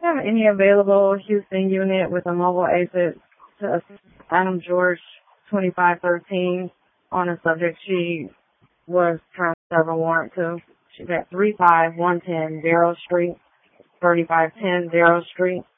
have any available Houston unit with a mobile exit to Adam George 2513 on a subject she was trying to serve a warrant to. She's at 35110 Darrow Street, 3510 Darrow Street.